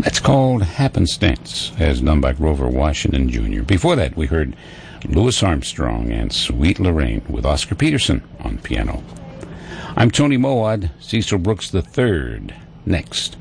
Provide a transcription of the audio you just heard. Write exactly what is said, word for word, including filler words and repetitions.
That's called Happenstance, as done by Grover Washington Junior Before that, we heard Louis Armstrong and Sweet Lorraine with Oscar Peterson on piano. I'm Tony Mowat, Cecil Brooks the third. Next.